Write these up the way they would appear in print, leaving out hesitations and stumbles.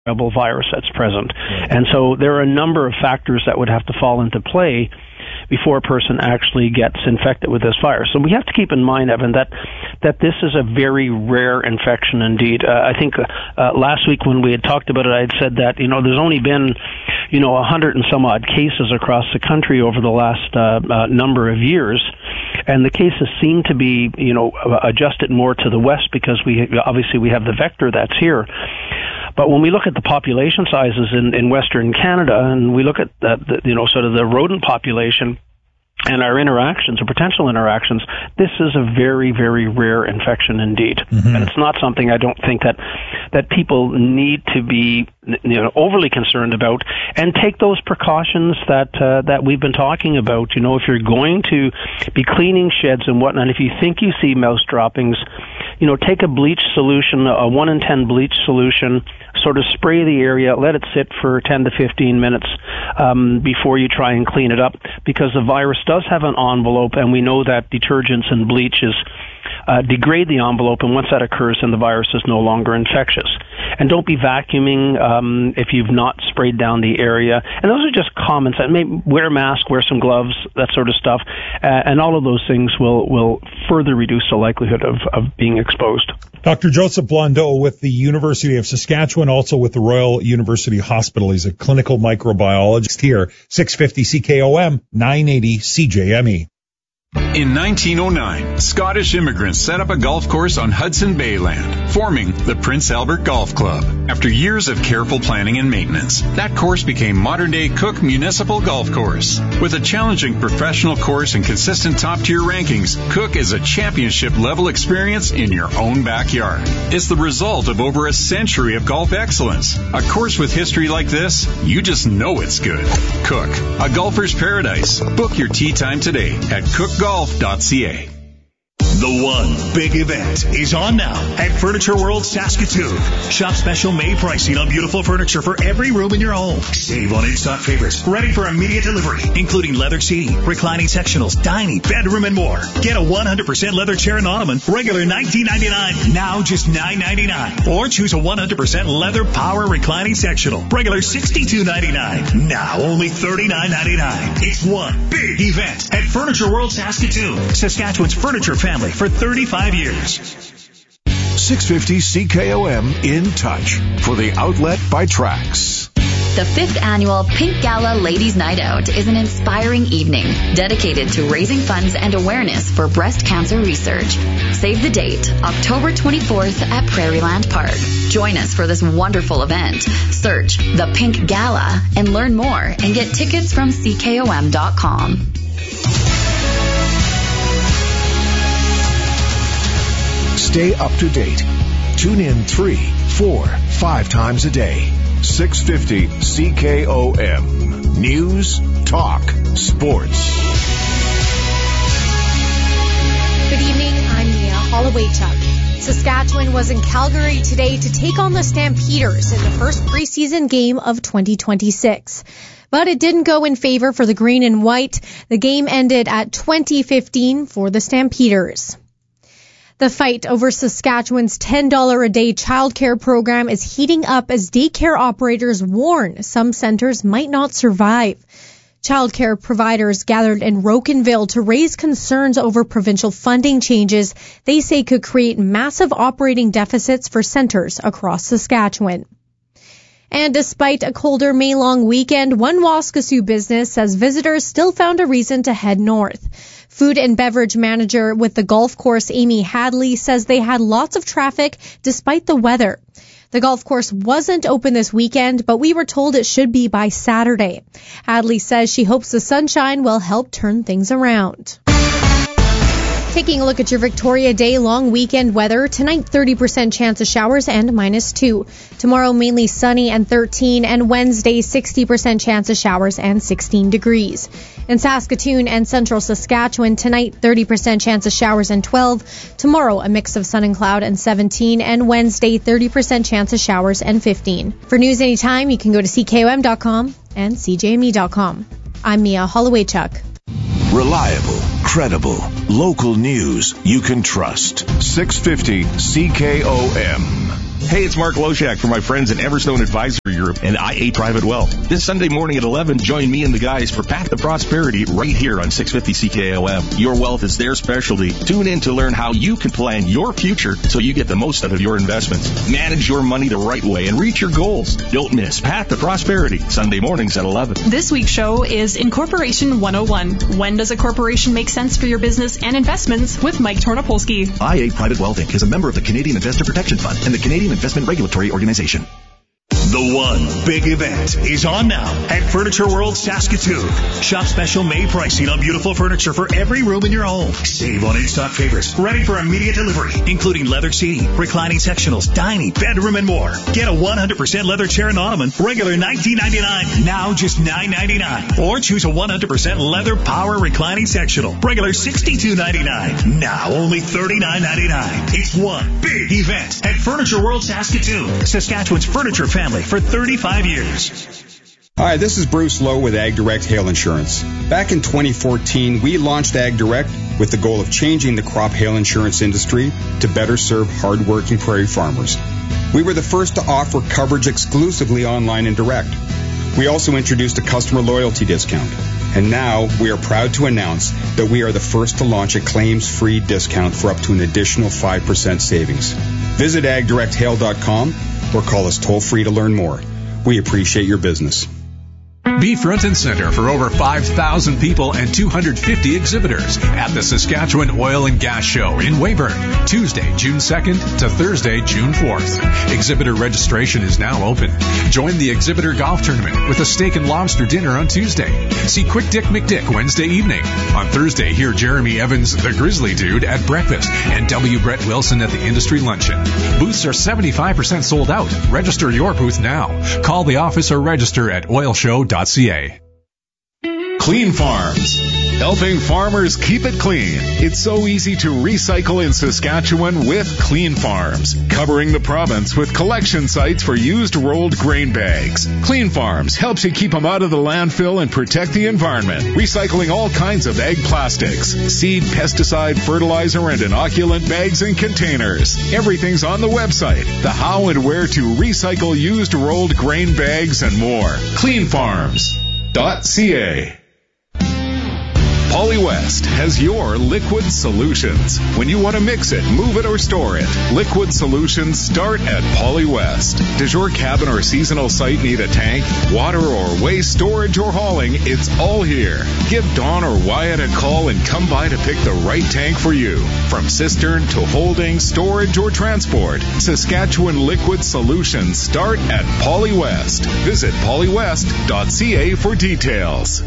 virus that's present. And so there are a number of factors that would have to fall into play before a person actually gets infected with this virus. So we have to keep in mind, Evan, that this is a very rare infection indeed. I think last week when we had talked about it, I had said that, there's only been, 100 and some odd cases across the country over the last number of years. And the cases seem to be, adjusted more to the west because we have the vector that's here. But when we look at the population sizes in Western Canada, and we look at sort of the rodent population and our interactions or potential interactions, this is a very, very rare infection indeed. Mm-hmm. And it's not something I don't think that people need to be overly concerned about, and take those precautions that we've been talking about. If you're going to be cleaning sheds and whatnot, if you think you see mouse droppings, take a bleach solution, a 1 in 10 bleach solution, sort of spray the area, let it sit for 10 to 15 minutes before you try and clean it up, because the virus does have an envelope, and we know that detergents and bleaches degrade the envelope, and once that occurs, then the virus is no longer infectious. And don't be vacuuming if you've not sprayed down the area. And those are just comments. And maybe wear a mask, wear some gloves, that sort of stuff. And all of those things will further reduce the likelihood of being exposed. Dr. Joseph Blondeau with the University of Saskatchewan, also with the Royal University Hospital. He's a clinical microbiologist here. 650 CKOM, 980 CJME. In 1909, Scottish immigrants set up a golf course on Hudson Bay land, forming the Prince Albert Golf Club. After years of careful planning and maintenance, that course became modern-day Cook Municipal Golf Course. With a challenging professional course and consistent top-tier rankings, Cook is a championship-level experience in your own backyard. It's the result of over a century of golf excellence. A course with history like this, you just know it's good. Cook, a golfer's paradise. Book your tee time today at cookgolf.ca. The one big event is on now at Furniture World Saskatoon. Shop special May pricing on beautiful furniture for every room in your home. Save on in-stock favorites ready for immediate delivery, including leather seating, reclining sectionals, dining, bedroom, and more. Get a 100% leather chair and ottoman, regular $19.99, now just $9.99. Or choose a 100% leather power reclining sectional, regular $62.99, now only $39.99. It's one big event at Furniture World Saskatoon, Saskatchewan's furniture family for 35 years. 650 CKOM in touch for the outlet by Trax. The 5th annual Pink Gala Ladies Night Out is an inspiring evening dedicated to raising funds and awareness for breast cancer research. Save the date, October 24th at Prairieland Park. Join us for this wonderful event. Search The Pink Gala and learn more and get tickets from CKOM.com. Stay up to date. Tune in 3, 4, 5 times a day. 650 CKOM. News, talk, sports. Good evening, I'm Mia Hollowaychuk. Saskatchewan was in Calgary today to take on the Stampeders in the first preseason game of 2026. But it didn't go in favor for the green and white. The game ended at 20-15 for the Stampeders. The fight over Saskatchewan's $10 a day childcare program is heating up as daycare operators warn some centers might not survive. Childcare providers gathered in Rocanville to raise concerns over provincial funding changes they say could create massive operating deficits for centers across Saskatchewan. And despite a colder May-long weekend, one Waskesiu business says visitors still found a reason to head north. Food and beverage manager with the golf course, Amy Hadley, says they had lots of traffic despite the weather. The golf course wasn't open this weekend, but we were told it should be by Saturday. Hadley says she hopes the sunshine will help turn things around. Taking a look at your Victoria Day long weekend weather. Tonight, 30% chance of showers and -2. Tomorrow, mainly sunny and 13. And Wednesday, 60% chance of showers and 16 degrees. In Saskatoon and central Saskatchewan, tonight, 30% chance of showers and 12. Tomorrow, a mix of sun and cloud and 17. And Wednesday, 30% chance of showers and 15. For news anytime, you can go to CKOM.com and CJME.com. I'm Mia Hollowaychuk. Reliable, credible, local news you can trust. 650 CKOM. Hey, it's Mark Loshak from my friends in Everstone Advisory Group and IA Private Wealth. This Sunday morning at 11, join me and the guys for Path to Prosperity right here on 650 CKOM. Your wealth is their specialty. Tune in to learn how you can plan your future so you get the most out of your investments. Manage your money the right way and reach your goals. Don't miss Path to Prosperity, Sunday mornings at 11. This week's show is Incorporation 101. When does a corporation make sense for your business and investments? With Mike Tornopolsky. IA Private Wealth Inc. is a member of the Canadian Investor Protection Fund and the Canadian Investment Regulatory Organization. The one big event is on now at Furniture World Saskatoon. Shop special May pricing on beautiful furniture for every room in your home. Save on in-stock favorites, ready for immediate delivery, including leather seating, reclining sectionals, dining, bedroom, and more. Get a 100% leather chair and ottoman, regular $19.99, now just $9.99. Or choose a 100% leather power reclining sectional, regular $62.99, now only $39.99. It's one big event at Furniture World Saskatoon, Saskatchewan's furniture family for 35 years. Hi, this is Bruce Lowe with Ag Direct Hail Insurance. Back in 2014, we launched Ag Direct with the goal of changing the crop hail insurance industry to better serve hard-working prairie farmers. We were the first to offer coverage exclusively online and direct. We also introduced a customer loyalty discount. And now we are proud to announce that we are the first to launch a claims-free discount for up to an additional 5% savings. Visit agdirecthail.com or call us toll-free to learn more. We appreciate your business. Be front and center for over 5,000 people and 250 exhibitors at the Saskatchewan Oil and Gas Show in Weyburn, Tuesday, June 2nd to Thursday, June 4th. Exhibitor registration is now open. Join the exhibitor golf tournament with a steak and lobster dinner on Tuesday. See Quick Dick McDick Wednesday evening. On Thursday, hear Jeremy Evans, the Grizzly Dude, at breakfast and W. Brett Wilson at the industry luncheon. Booths are 75% sold out. Register your booth now. Call the office or register at oilshow.ca. Clean Farms, helping farmers keep it clean. It's so easy to recycle in Saskatchewan with Clean Farms, covering the province with collection sites for used rolled grain bags. Clean Farms helps you keep them out of the landfill and protect the environment, recycling all kinds of ag plastics, seed, pesticide, fertilizer, and inoculant bags and containers. Everything's on the website, the how and where to recycle used rolled grain bags and more. Cleanfarms.ca. Polywest has your liquid solutions. When you want to mix it, move it, or store it, liquid solutions start at Polywest. Does your cabin or seasonal site need a tank, water, or waste storage or hauling? It's all here. Give Dawn or Wyatt a call and come by to pick the right tank for you. From cistern to holding, storage, or transport, Saskatchewan liquid solutions start at Polywest. Visit polywest.ca for details.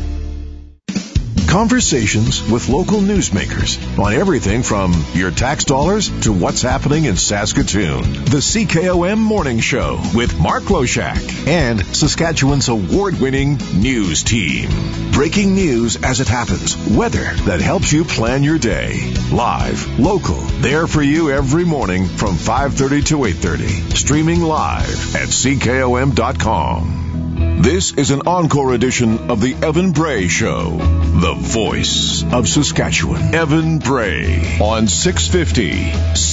Conversations with local newsmakers on everything from your tax dollars to what's happening in Saskatoon. The CKOM Morning Show with Mark Loshak and Saskatchewan's award-winning news team. Breaking news as it happens. Weather that helps you plan your day. Live, local, there for you every morning from 5:30 to 8:30. Streaming live at CKOM.com. This is an encore edition of the Evan Bray Show, the voice of Saskatchewan. Evan Bray on 650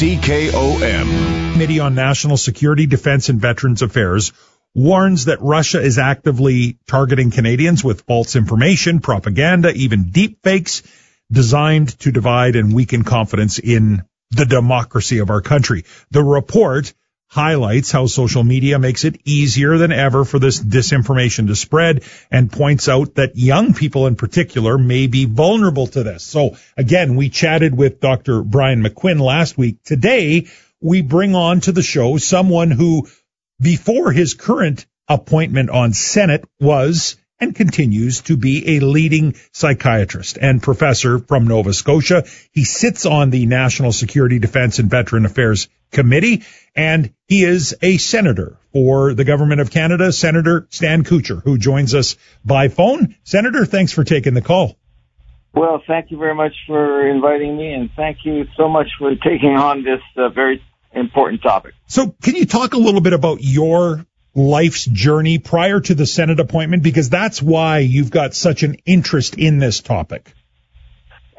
CKOM. Committee on National Security, Defense, and Veterans Affairs warns that Russia is actively targeting Canadians with false information, propaganda, even deep fakes designed to divide and weaken confidence in the democracy of our country. The report highlights how social media makes it easier than ever for this disinformation to spread and points out that young people in particular may be vulnerable to this. So again, we chatted with Dr. Brian McQuinn last week. Today, we bring on to the show someone who, before his current appointment on Senate, was and continues to be a leading psychiatrist and professor from Nova Scotia. He sits on the National Security, Defense, and Veteran Affairs Committee, and he is a senator for the Government of Canada, Senator Stan Kutcher, who joins us by phone. Senator, thanks for taking the call. Well, thank you very much for inviting me, and thank you so much for taking on this very important topic. So can you talk a little bit about your life's journey prior to the Senate appointment, because that's why you've got such an interest in this topic?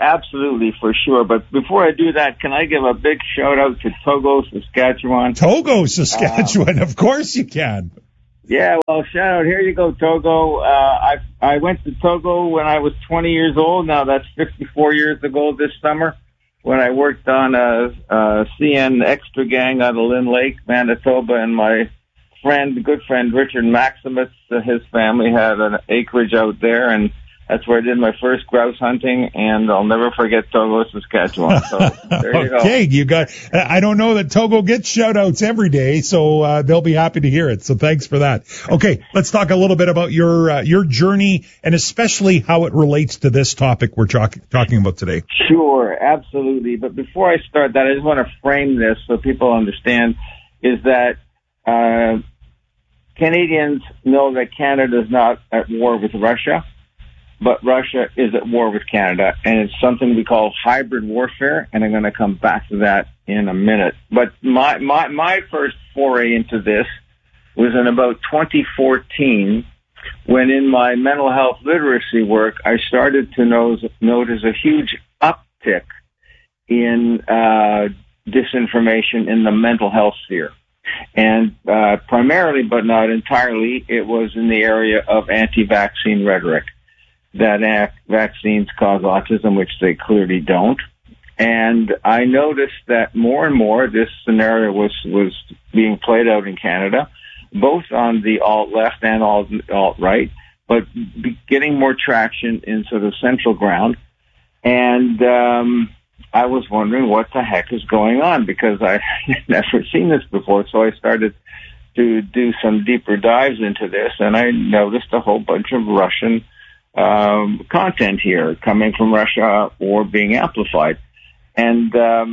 absolutely, for sure. But before I do that, can I give a big shout out to Togo, Saskatchewan? Togo, Saskatchewan, of course you can. Yeah, well, shout out. Here you go, Togo. I went to Togo when I was 20 years old. Now that's 54 years ago this summer, when I worked on a CN Extra gang out of Lynn Lake, Manitoba, and my good friend Richard Maximus, his family had an acreage out there, and that's where I did my first grouse hunting, and I'll never forget Togo, Saskatchewan. So there you go. Okay, I don't know that Togo gets shout-outs every day, so they'll be happy to hear it. So thanks for that. Okay, let's talk a little bit about your journey, and especially how it relates to this topic we're talking about today. Sure, absolutely. But before I start that, I just want to frame this so people understand, is that Canadians know that Canada is not at war with Russia, but Russia is at war with Canada, and it's something we call hybrid warfare, and I'm going to come back to that in a minute. But my first foray into this was in about 2014, when in my mental health literacy work, I started to notice a huge uptick in disinformation in the mental health sphere. And primarily, but not entirely, it was in the area of anti-vaccine rhetoric, that vaccines cause autism, which they clearly don't. And I noticed that more and more this scenario was being played out in Canada, both on the alt-left and alt-right, but getting more traction in sort of central ground. And I was wondering what the heck is going on, because I had never seen this before. So I started to do some deeper dives into this, and I noticed a whole bunch of Russian content here coming from Russia or being amplified. And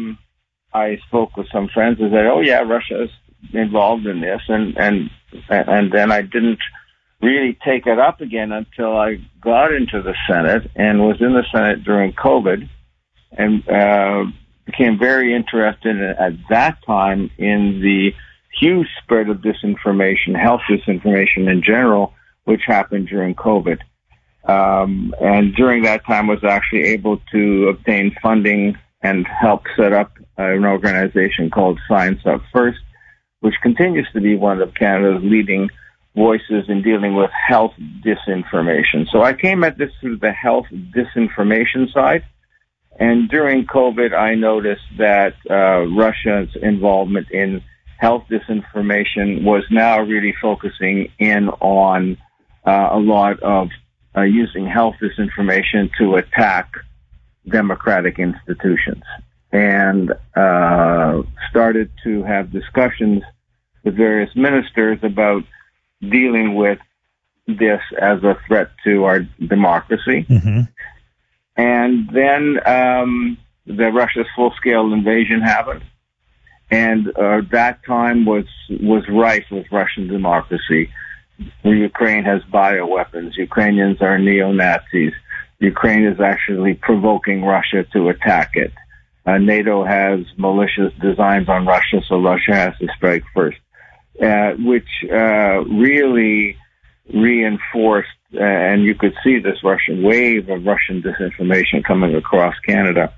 I spoke with some friends and said, oh yeah, Russia's involved in this, and then I didn't really take it up again until I got into the Senate and was in the Senate during COVID, and became very interested at that time in the huge spread of disinformation, health disinformation in general, which happened during COVID. And during that time was actually able to obtain funding and help set up an organization called Science Up First, which continues to be one of Canada's leading voices in dealing with health disinformation. So I came at this through the health disinformation side. And during COVID, I noticed that Russia's involvement in health disinformation was now really focusing in on a lot of using health disinformation to attack democratic institutions, and started to have discussions with various ministers about dealing with this as a threat to our democracy. Mm-hmm. And then the Russia's full-scale invasion happened, and that time was rife with Russian democracy. Ukraine has bioweapons. Ukrainians are neo-Nazis. Ukraine is actually provoking Russia to attack it. NATO has malicious designs on Russia, so Russia has to strike first, which really reinforced, and you could see this Russian wave of Russian disinformation coming across Canada.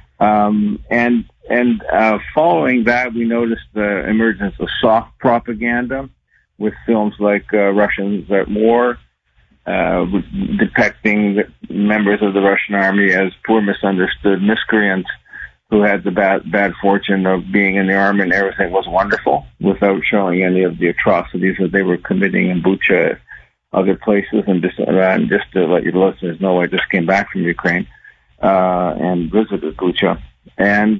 And following that, we noticed the emergence of soft propaganda with films like Russians at War, depicting members of the Russian army as poor, misunderstood miscreants who had the bad fortune of being in the army and everything was wonderful, without showing any of the atrocities that they were committing in Bucha, other places. And just to let your listeners know, I just came back from Ukraine and visited Bucha. And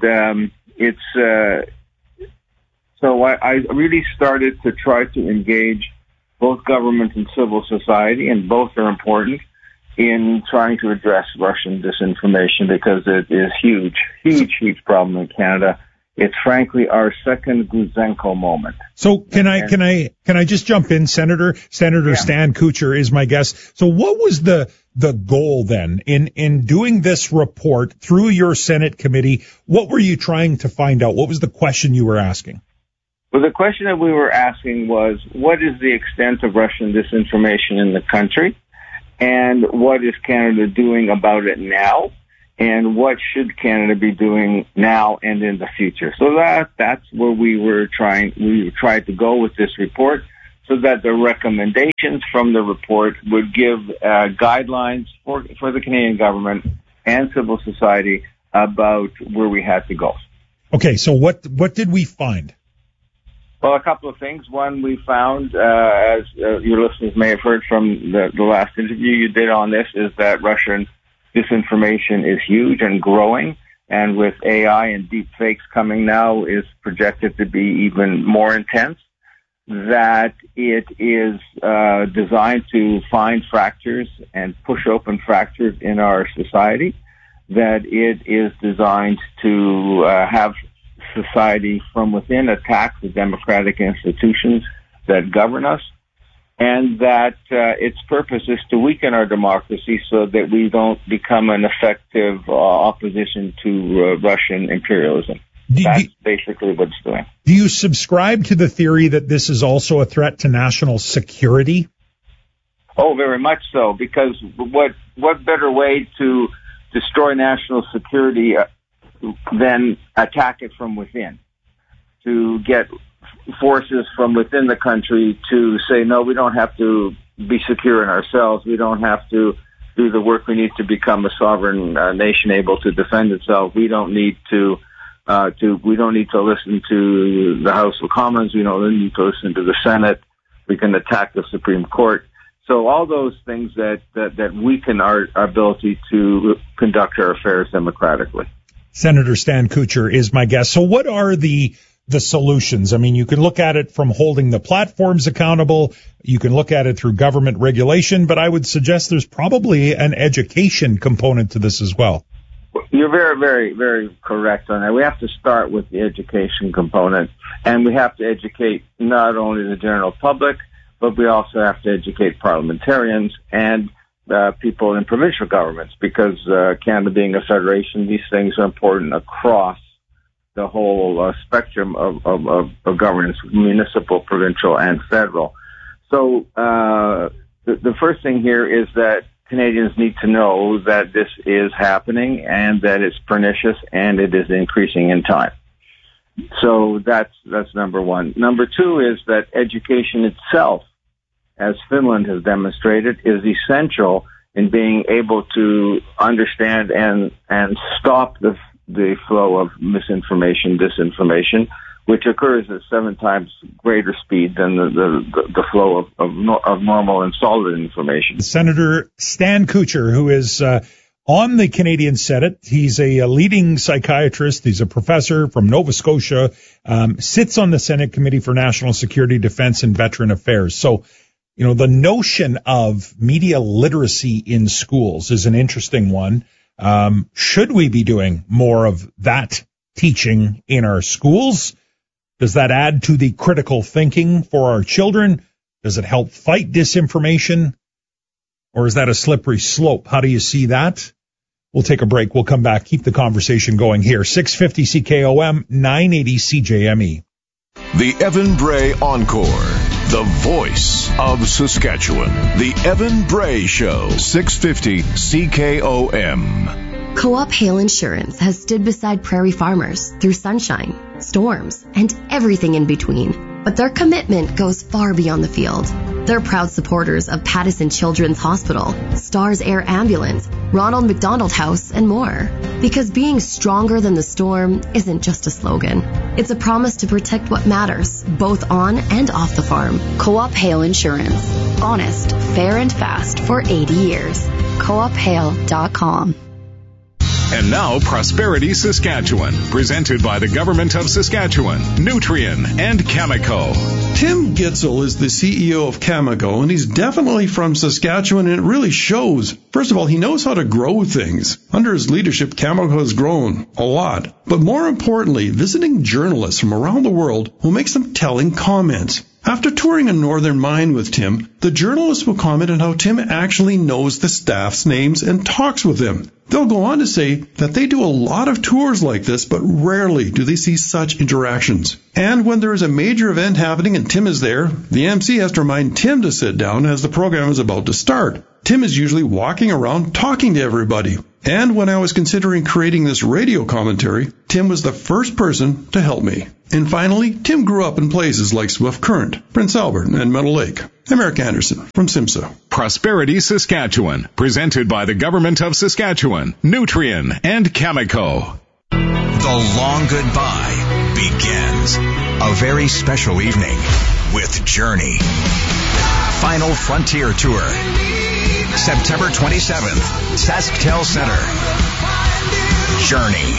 so I really started to try to engage both government and civil society, and both are important, in trying to address Russian disinformation, because it is huge problem in Canada. It's frankly our second Guzenko moment. So can I just jump in, Senator? Senator Stan Kucher is my guest. So what was the goal then in doing this report through your Senate committee? What were you trying to find out? What was the question you were asking? Well, the question that we were asking was, what is the extent of Russian disinformation in the country? And what is Canada doing about it now? and what should Canada be doing now and in the future. So that's where we tried to go with this report, so that the recommendations from the report would give guidelines for the Canadian government and civil society about where we had to go. Okay, so what did we find? Well, a couple of things. One, we found, as your listeners may have heard from the last interview you did on this, is that Russian disinformation is huge and growing, and with AI and deep fakes coming now, is projected to be even more intense. That it is designed to find fractures and push open fractures in our society. That it is designed to have society from within attack the democratic institutions that govern us, and that its purpose is to weaken our democracy so that we don't become an effective opposition to Russian imperialism. That's basically what it's doing. Do you subscribe to the theory that this is also a threat to national security? Oh, very much so, because what better way to destroy national security than attack it from within? To get forces from within the country to say, no, we don't have to be secure in ourselves. We don't have to do the work we need to become a sovereign nation able to defend itself. We don't need to listen to the House of Commons. We don't need to listen to the Senate. We can attack the Supreme Court. So all those things that weaken our ability to conduct our affairs democratically. Senator Stan Kutcher is my guest. So what are the solutions? I mean, you can look at it from holding the platforms accountable. You can look at it through government regulation, but I would suggest there's probably an education component to this as well. You're very, very, very correct on that. We have to start with the education component, and we have to educate not only the general public, but we also have to educate parliamentarians and people in provincial governments, because Canada being a federation, these things are important across the whole spectrum of governance, municipal, provincial, and federal. So the first thing here is that Canadians need to know that this is happening and that it's pernicious and it is increasing in time. So that's number one. Number two is that education itself, as Finland has demonstrated, is essential in being able to understand and stop the flow of misinformation, disinformation, which occurs at 7 times greater speed than the flow of normal and solid information. Senator Stan Kutcher, who is on the Canadian Senate, he's a leading psychiatrist. He's a professor from Nova Scotia, sits on the Senate Committee for National Security, Defense, and Veteran Affairs. So, you know, the notion of media literacy in schools is an interesting one. Should we be doing more of that teaching in our schools? Does that add to the critical thinking for our children? Does it help fight disinformation? Or is that a slippery slope? How do you see that? We'll take a break. We'll come back. Keep the conversation going here. 650 CKOM, 980 CJME. The Evan Bray Encore. The voice of Saskatchewan. The Evan Bray Show. 650 CKOM. Co-op Hail Insurance has stood beside prairie farmers through sunshine, storms, and everything in between. But their commitment goes far beyond the field. They're proud supporters of Pattison Children's Hospital, Stars Air Ambulance, Ronald McDonald House, and more. Because being stronger than the storm isn't just a slogan. It's a promise to protect what matters, both on and off the farm. Co-op Hail Insurance. Honest, fair, and fast for 80 years. CoopHail.com. And now, Prosperity Saskatchewan, presented by the Government of Saskatchewan, Nutrien, and Cameco. Tim Gitzel is the CEO of Cameco, and he's definitely from Saskatchewan, and it really shows. First of all, he knows how to grow things. Under his leadership, Cameco has grown a lot. But more importantly, visiting journalists from around the world will make some telling comments. After touring a northern mine with Tim, the journalists will comment on how Tim actually knows the staff's names and talks with them. They'll go on to say that they do a lot of tours like this, but rarely do they see such interactions. And when there is a major event happening and Tim is there, the MC has to remind Tim to sit down as the program is about to start. Tim is usually walking around talking to everybody. And when I was considering creating this radio commentary, Tim was the first person to help me. And finally, Tim grew up in places like Swift Current, Prince Albert, and Meadow Lake. I'm Eric Anderson from SIMSA. Prosperity Saskatchewan, presented by the Government of Saskatchewan, Nutrien, and Cameco. The long goodbye begins. A very special evening with Journey. Final Frontier Tour. September 27th, SaskTel Center. Journey.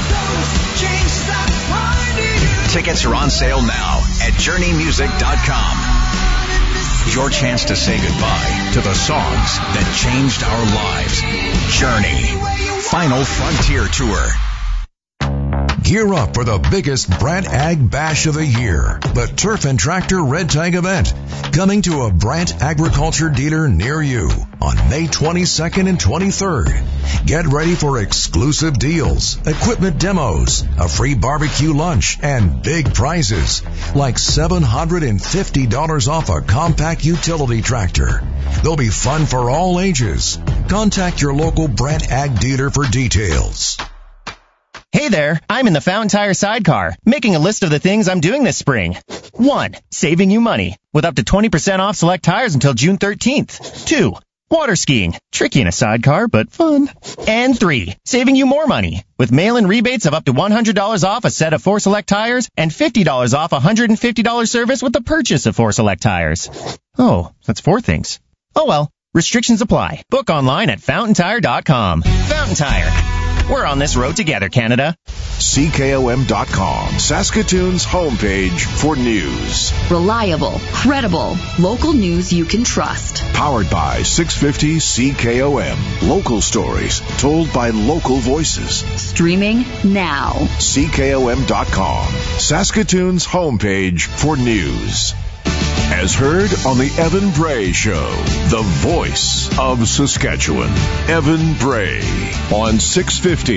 Tickets are on sale now at journeymusic.com. Your chance to say goodbye to the songs that changed our lives. Journey. Final Frontier Tour. Gear up for the biggest Brant Ag Bash of the year, the Turf and Tractor Red Tag event, coming to a Brant Agriculture dealer near you on May 22nd and 23rd. Get ready for exclusive deals, equipment demos, a free barbecue lunch, and big prizes, like $750 off a compact utility tractor. There'll be fun for all ages. Contact your local Brant Ag dealer for details. Hey there, I'm in the Fountain Tire sidecar, making a list of the things I'm doing this spring. 1. Saving you money, with up to 20% off select tires until June 13th. 2. Water skiing, tricky in a sidecar, but fun. And 3. Saving you more money, with mail-in rebates of up to $100 off a set of 4 select tires and $50 off a $150 service with the purchase of 4 select tires. Oh, that's 4 things. Oh well, restrictions apply. Book online at fountaintire.com. Fountain Tire. We're on this road together, Canada. CKOM.com, Saskatoon's homepage for news. Reliable, credible, local news you can trust. Powered by 650 CKOM. Local stories told by local voices. Streaming now. CKOM.com, Saskatoon's homepage for news. As heard on the Evan Bray Show, the voice of Saskatchewan. Evan Bray on 650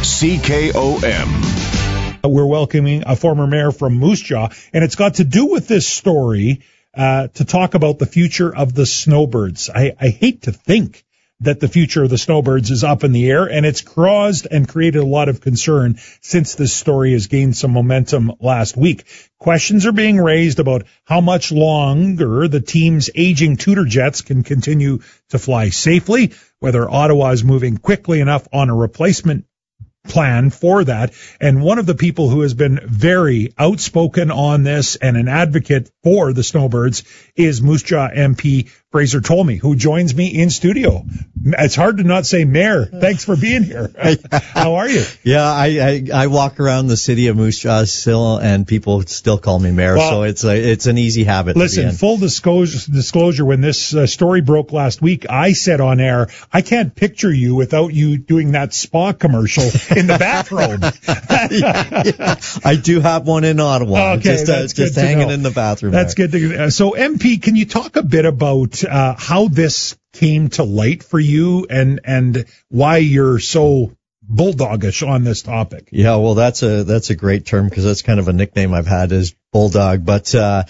CKOM. We're welcoming a former mayor from Moose Jaw, and it's got to do with this story to talk about the future of the snowbirds. I hate to think that the future of the snowbirds is up in the air, and it's caused and created a lot of concern since this story has gained some momentum last week. Questions are being raised about how much longer the team's aging Tudor jets can continue to fly safely, whether Ottawa is moving quickly enough on a replacement plan for that. And one of the people who has been very outspoken on this and an advocate for the snowbirds is Moose Jaw MP Fraser Tolmie, who joins me in studio. It's hard to not say Mayor. Thanks for being here. How are you? Yeah, I walk around the city of Moose Jaw still, and people still call me Mayor, so it's an easy habit. Listen, full disclosure, when this story broke last week, I said on air, I can't picture you without you doing that spa commercial in the bathrobe. Yeah, I do have one in Ottawa. Okay, just hanging in the bathroom. That's good to know. So, MP, can you talk a bit about how this came to light for you and why you're so bulldogish on this topic? Yeah, well, that's a great term because that's kind of a nickname I've had is bulldog. But yeah,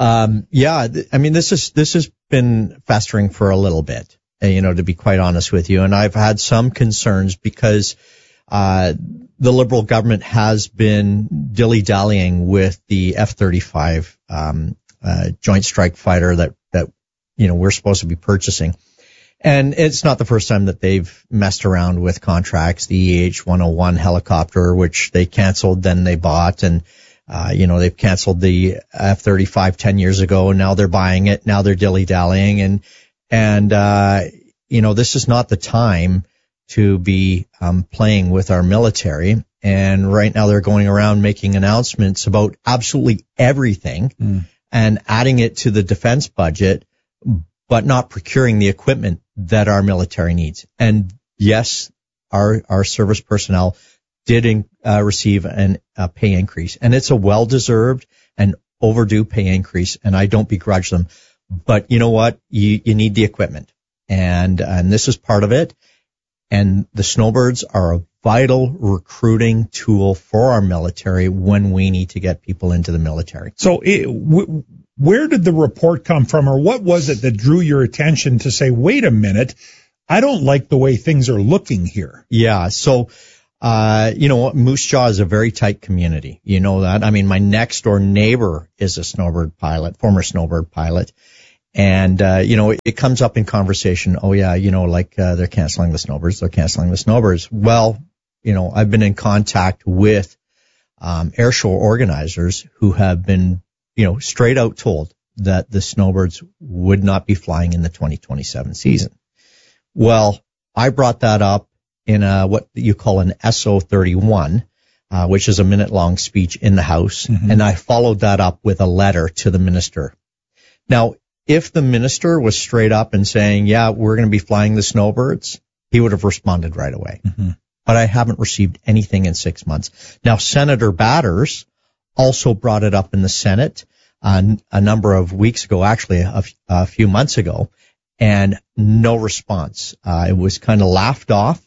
I mean, this has been festering for a little bit, to be quite honest with you. And I've had some concerns because the Liberal government has been dilly-dallying with the F-35 Joint Strike Fighter that we're supposed to be purchasing. And it's not the first time that they've messed around with contracts. The EH-101 helicopter, which they canceled, then they bought, and they've canceled the F-35 10 years ago, and now they're buying it. Now they're dilly-dallying, and this is not the time to be playing with our military. And right now they're going around making announcements about absolutely everything and adding it to the defense budget, but not procuring the equipment that our military needs. And yes, our service personnel did receive a pay increase, and it's a well-deserved and overdue pay increase, and I don't begrudge them. But you know what? You need the equipment, and this is part of it. And the snowbirds are a vital recruiting tool for our military when we need to get people into the military. So where did the report come from, or what was it that drew your attention to say, wait a minute, I don't like the way things are looking here. Yeah. So, Moose Jaw is a very tight community. You know that. I mean, my next door neighbor is a snowbird pilot, former snowbird pilot. And, it comes up in conversation. Oh, yeah, they're canceling the snowbirds. They're canceling the snowbirds. Well, I've been in contact with, air show organizers who have been, straight out told that the snowbirds would not be flying in the 2027 season. Well, I brought that up in what you call an SO31, which is a minute-long speech in the House, and I followed that up with a letter to the minister. Now, if the minister was straight up and saying, yeah, we're going to be flying the snowbirds, he would have responded right away. But I haven't received anything in 6 months. Now, Senator Batters also brought it up in the Senate a number of weeks ago, actually a few months ago, and no response. It was kind of laughed off.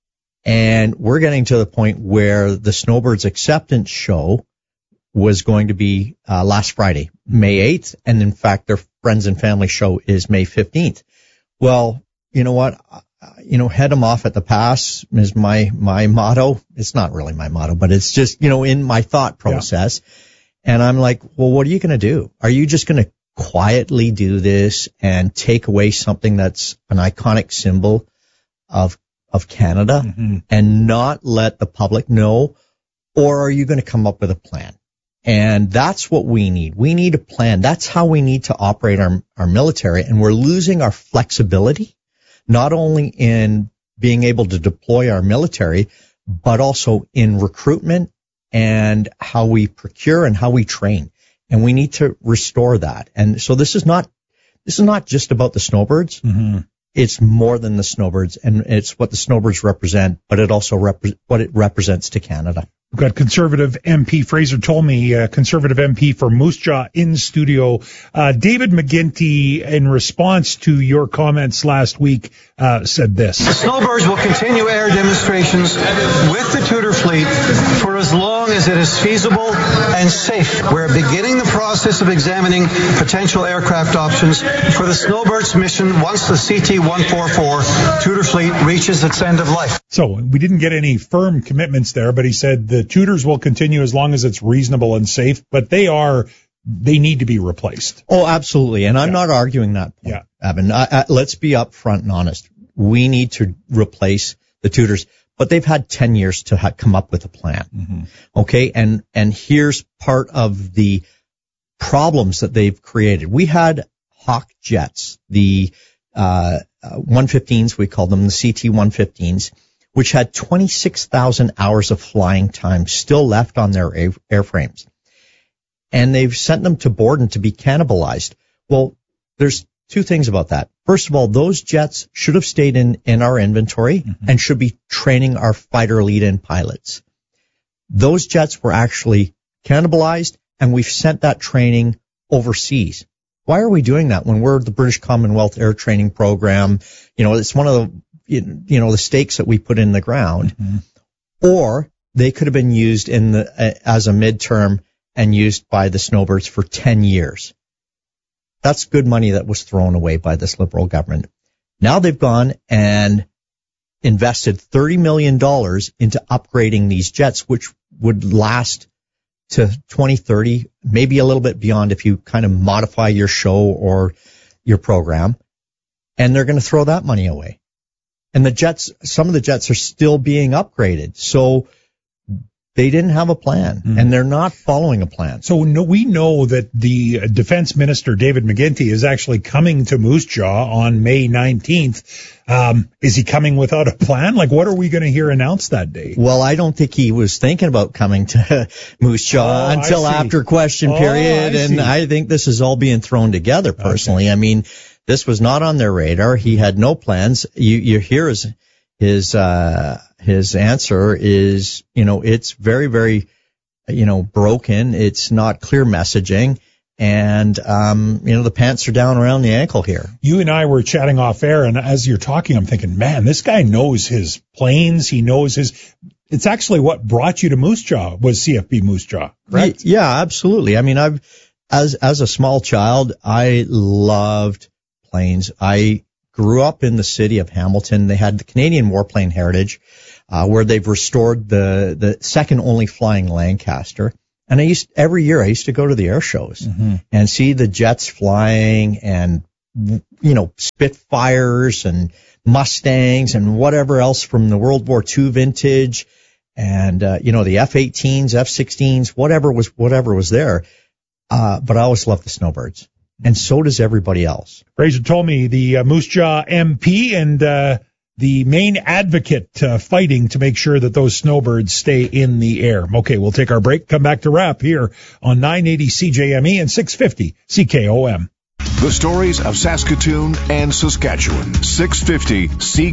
And we're getting to the point where the Snowbirds acceptance show was going to be last Friday, May 8th. And in fact, their friends and family show is May 15th. Well, you know what? Head them off at the pass is my motto. It's not really my motto, but it's just, in my thought process. Yeah. And I'm like, well, what are you going to do? Are you just going to quietly do this and take away something that's an iconic symbol of Canada and not let the public know? Or are you going to come up with a plan? And that's what we need. We need a plan. That's how we need to operate our military. And we're losing our flexibility, not only in being able to deploy our military, but also in recruitment and how we procure and how we train. And we need to restore that. And so this is not just about the snowbirds. It's more than the snowbirds, and it's what the snowbirds represent, but it also what it represents to Canada. We've got Conservative MP Fraser Tolmie, Conservative MP for Moose Jaw in studio. David McGuinty, in response to your comments last week, said this. The snowbirds will continue air demonstrations with the Tudor fleet for as long as it is feasible and safe. We're beginning the process of examining potential aircraft options for the snowbirds mission once the CT-144 Tudor fleet reaches its end of life. So we didn't get any firm commitments there, but he said the Tudors will continue as long as it's reasonable and safe, but they need to be replaced. Oh, absolutely. And I'm not arguing that point, Evan. Let's be upfront and honest. We need to replace the Tudors, but they've had 10 years to come up with a plan. Okay. And here's part of the problems that they've created. We had Hawk jets, the 115s, we call them the CT-115s, which had 26,000 hours of flying time still left on their airframes. And they've sent them to Borden to be cannibalized. Well, there's two things about that. First of all, those jets should have stayed in our inventory and should be training our fighter lead-in pilots. Those jets were actually cannibalized, and we've sent that training overseas. Why are we doing that when we're the British Commonwealth Air Training Program? It's one of the the stakes that we put in the ground, or they could have been used as a midterm and used by the snowbirds for 10 years. That's good money that was thrown away by this Liberal government. Now they've gone and invested $30 million into upgrading these jets, which would last to 2030, maybe a little bit beyond if you kind of modify your show or your program, and they're going to throw that money away. And some of the jets are still being upgraded. So they didn't have a plan, and they're not following a plan. So we know that the Defense Minister, David McGuinty, is actually coming to Moose Jaw on May 19th. Is he coming without a plan? Like, what are we going to hear announced that day? Well, I don't think he was thinking about coming to Moose Jaw until after question period, and I think this is all being thrown together personally. Okay. I mean, this was not on their radar. He had no plans. You hear his answer is, it's very, very, broken. It's not clear messaging. And, the pants are down around the ankle here. You and I were chatting off air, and as you're talking, I'm thinking, man, this guy knows his planes. He knows it's actually what brought you to Moose Jaw was CFB Moose Jaw, right? Yeah, absolutely. I mean, as a small child, I loved planes. I grew up in the city of Hamilton. They had the Canadian warplane heritage, where they've restored the second only flying Lancaster. And every year I used to go to the air shows and see the jets flying and, Spitfires and Mustangs and whatever else from the World War II vintage and, the F-18s, F-16s, whatever was there. But I always loved the snowbirds. And so does everybody else. Fraser told me the Moose Jaw MP and the main advocate fighting to make sure that those snowbirds stay in the air. Okay, we'll take our break, come back to wrap here on 980 CJME and 650 CKOM. The stories of Saskatoon and Saskatchewan. 650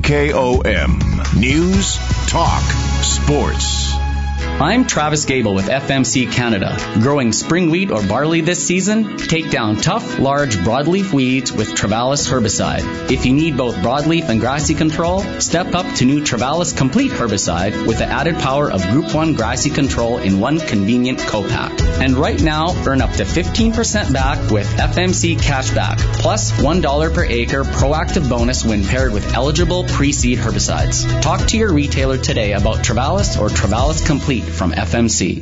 CKOM. News, talk, sports. I'm Travis Gable with FMC Canada. Growing spring wheat or barley this season? Take down tough, large broadleaf weeds with Travalis herbicide. If you need both broadleaf and grassy control, step up to new Travalis Complete herbicide with the added power of Group 1 grassy control in one convenient co-pack. And right now, earn up to 15% back with FMC Cashback, plus $1 per acre proactive bonus when paired with eligible pre-seed herbicides. Talk to your retailer today about Travalis or Travalis Complete from FMC.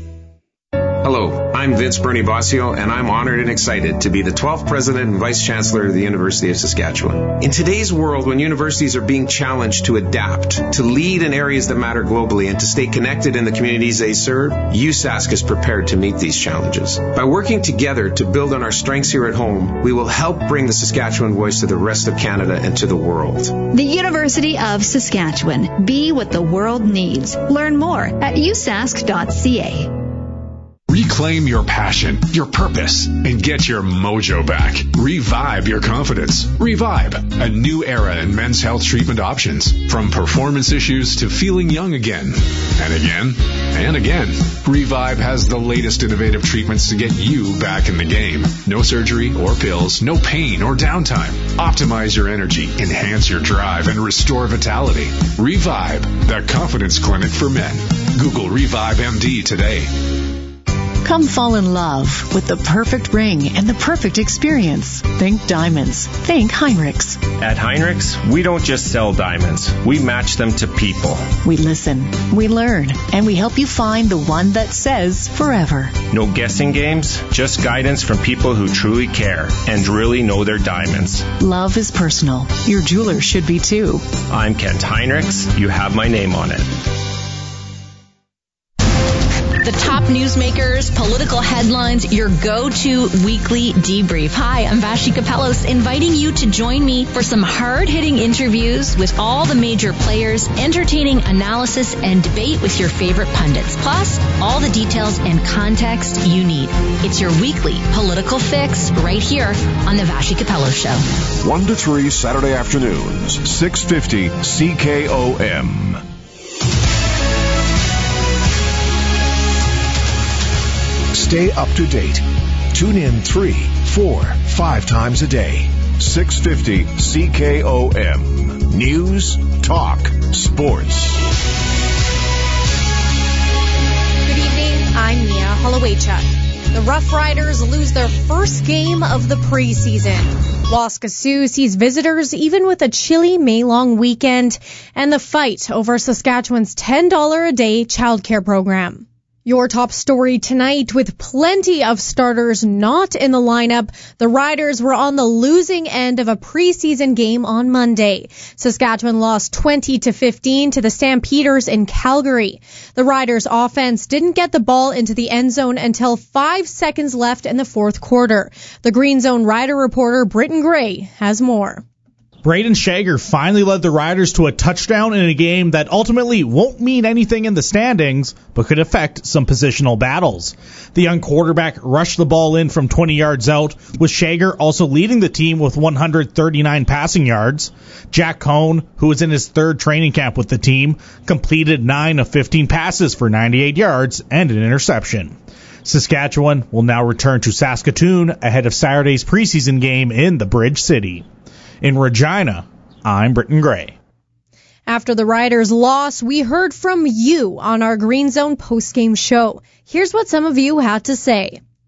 Hello, I'm Vince Bernie Bossio, and I'm honored and excited to be the 12th President and Vice Chancellor of the University of Saskatchewan. In today's world, when universities are being challenged to adapt, to lead in areas that matter globally, and to stay connected in the communities they serve, USask is prepared to meet these challenges. By working together to build on our strengths here at home, we will help bring the Saskatchewan voice to the rest of Canada and to the world. The University of Saskatchewan. Be what the world needs. Learn more at usask.ca. Reclaim your passion, your purpose, and get your mojo back. Revive your confidence. Revive, a new era in men's health treatment options. From performance issues to feeling young again. And again, and again. Revive has the latest innovative treatments to get you back in the game. No surgery or pills, no pain or downtime. Optimize your energy, enhance your drive, and restore vitality. Revive, the confidence clinic for men. Google Revive MD today. Come fall in love with the perfect ring and the perfect experience. Think diamonds. Think Heinrichs. At Heinrichs, we don't just sell diamonds. We match them to people. We listen, we learn, and we help you find the one that says forever. No guessing games, just guidance from people who truly care and really know their diamonds. Love is personal. Your jeweler should be too. I'm Kent Heinrichs. You have my name on it. The top newsmakers, political headlines, your go-to weekly debrief. Hi, I'm Vashi Kapelos, inviting you to join me for some hard-hitting interviews with all the major players, entertaining analysis and debate with your favorite pundits, plus all the details and context you need. It's your weekly political fix right here on the Vashi Kapelos Show. 1 to 3 Saturday afternoons, 650 CKOM. Stay up to date. Tune in 3, 4, 5 times a day. 650 CKOM. News, talk, sports. Good evening. I'm Mia Holowaychuk. The Rough Riders lose their first game of the preseason. Waskesiu sees visitors even with a chilly May-long weekend and the fight over Saskatchewan's $10 a day childcare program. Your top story tonight, with plenty of starters not in the lineup, the Riders were on the losing end of a preseason game on Monday. Saskatchewan lost 20-15 to the Stampeders in Calgary. The Riders' offense didn't get the ball into the end zone until 5 seconds left in the fourth quarter. The Green Zone Rider reporter Britton Gray has more. Braden Shager finally led the Riders to a touchdown in a game that ultimately won't mean anything in the standings, but could affect some positional battles. The young quarterback rushed the ball in from 20 yards out, with Shager also leading the team with 139 passing yards. Jack Cohn, who was in his third training camp with the team, completed 9 of 15 passes for 98 yards and an interception. Saskatchewan will now return to Saskatoon ahead of Saturday's preseason game in the Bridge City. In Regina, I'm Britton Gray. After the Riders' loss, we heard from you on our Green Zone postgame show. Here's what some of you had to say.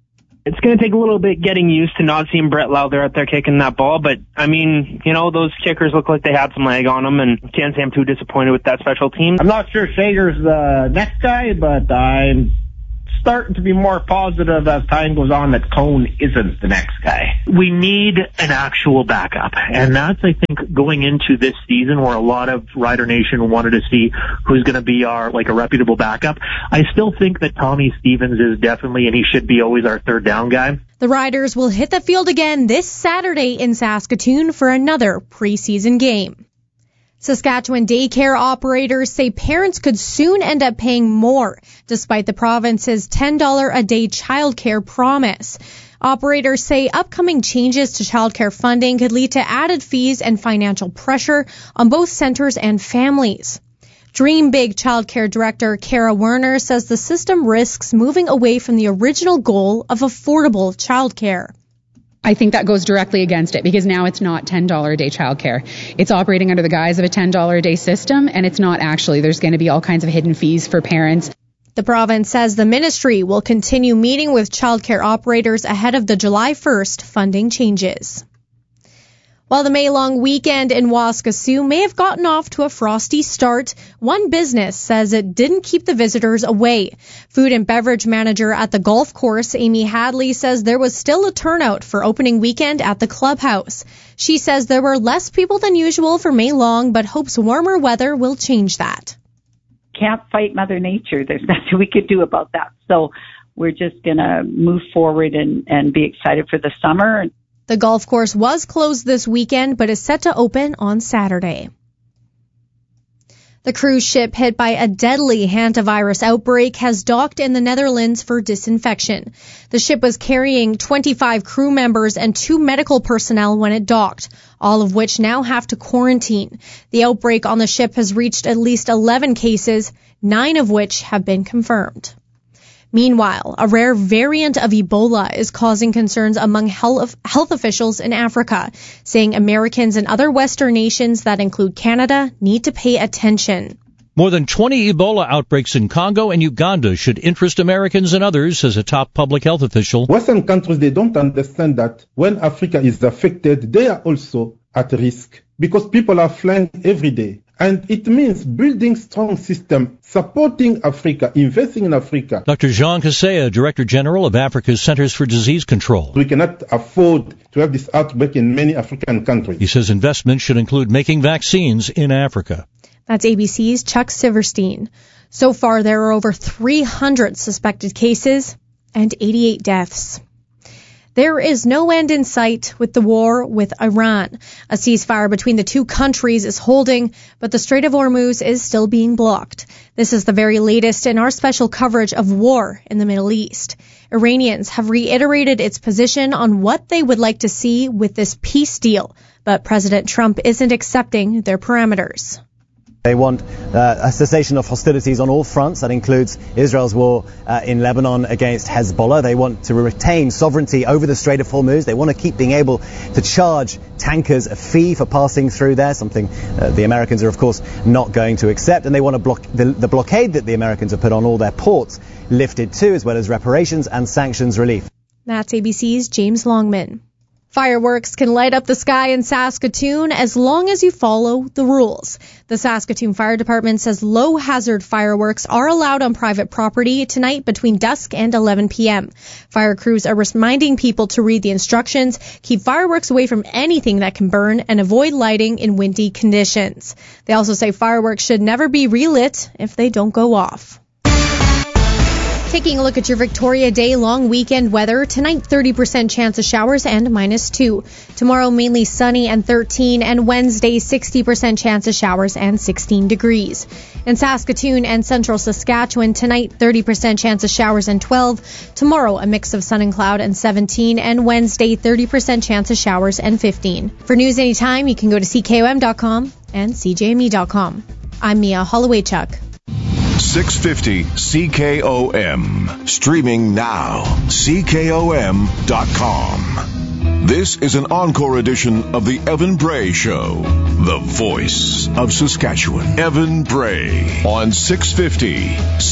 It's going to take a little bit getting used to not seeing Brett Lowther out there kicking that ball, but I mean, those kickers look like they had some leg on them, and can't say I'm too disappointed with that special team. I'm not sure Sager's the next guy, but I'm starting to be more positive as time goes on that Cone isn't the next guy. We need an actual backup, and that's, I think, going into this season where a lot of Rider Nation wanted to see who's going to be a reputable backup. I still think that Tommy Stevens is definitely, and he should be always our third down guy. The Riders will hit the field again this Saturday in Saskatoon for another preseason game. Saskatchewan daycare operators say parents could soon end up paying more, despite the province's $10 a day childcare promise. Operators say upcoming changes to childcare funding could lead to added fees and financial pressure on both centers and families. Dream Big childcare director Kara Werner says the system risks moving away from the original goal of affordable childcare. I think that goes directly against it because now it's not $10 a day childcare. It's operating under the guise of a $10 a day system, and it's not actually. There's going to be all kinds of hidden fees for parents. The province says the ministry will continue meeting with childcare operators ahead of the July 1st funding changes. While the May-long weekend in Waskesiu may have gotten off to a frosty start, one business says it didn't keep the visitors away. Food and beverage manager at the golf course, Amy Hadley, says there was still a turnout for opening weekend at the clubhouse. She says there were less people than usual for May-long, but hopes warmer weather will change that. Can't fight Mother Nature. There's nothing we could do about that. So we're just going to move forward and be excited for the summer. The golf course was closed this weekend, but is set to open on Saturday. The cruise ship hit by a deadly hantavirus outbreak has docked in the Netherlands for disinfection. The ship was carrying 25 crew members and 2 medical personnel when it docked, all of which now have to quarantine. The outbreak on the ship has reached at least 11 cases, 9 of which have been confirmed. Meanwhile, a rare variant of Ebola is causing concerns among health officials in Africa, saying Americans and other Western nations that include Canada need to pay attention. More than 20 Ebola outbreaks in Congo and Uganda should interest Americans and others, says a top public health official. Western countries, they don't understand that when Africa is affected, they are also at risk because people are flying every day. And it means building strong system, supporting Africa, investing in Africa. Dr. Jean Kaseya, Director General of Africa's Centers for Disease Control. We cannot afford to have this outbreak in many African countries. He says investment should include making vaccines in Africa. That's ABC's Chuck Silverstein. So far, there are over 300 suspected cases and 88 deaths. There is no end in sight with the war with Iran. A ceasefire between the two countries is holding, but the Strait of Hormuz is still being blocked. This is the very latest in our special coverage of war in the Middle East. Iranians have reiterated its position on what they would like to see with this peace deal, but President Trump isn't accepting their parameters. They want a cessation of hostilities on all fronts. That includes Israel's war in Lebanon against Hezbollah. They want to retain sovereignty over the Strait of Hormuz. They want to keep being able to charge tankers a fee for passing through there, something the Americans are, of course, not going to accept. And they want to the blockade that the Americans have put on all their ports lifted too, as well as reparations and sanctions relief. That's ABC's James Longman. Fireworks can light up the sky in Saskatoon as long as you follow the rules. The Saskatoon Fire Department says low-hazard fireworks are allowed on private property tonight between dusk and 11 p.m. Fire crews are reminding people to read the instructions, keep fireworks away from anything that can burn, and avoid lighting in windy conditions. They also say fireworks should never be relit if they don't go off. Taking a look at your Victoria Day long weekend weather. Tonight, 30% chance of showers and -2. Tomorrow, mainly sunny and 13. And Wednesday, 60% chance of showers and 16 degrees. In Saskatoon and central Saskatchewan, tonight, 30% chance of showers and 12. Tomorrow, a mix of sun and cloud and 17. And Wednesday, 30% chance of showers and 15. For news anytime, you can go to CKOM.com and CJME.com. I'm Mia Holloway-Chuck. 650 CKOM. Streaming now. CKOM.com. This is an encore edition of the Evan Bray Show, the voice of Saskatchewan. Evan Bray on 650